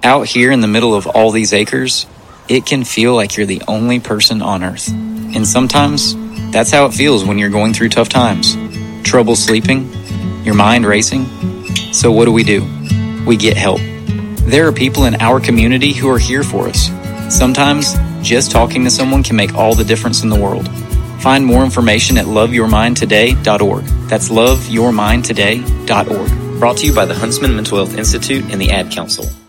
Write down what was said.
Out here in the middle of all these acres, it can feel like you're the only person on earth. And sometimes, that's how it feels when you're going through tough times. Trouble sleeping, your mind racing. So what do? We get help. There are people in our community who are here for us. Sometimes, just talking to someone can make all the difference in the world. Find more information at loveyourmindtoday.org. That's loveyourmindtoday.org. Brought to you by the Huntsman Mental Health Institute and the Ad Council.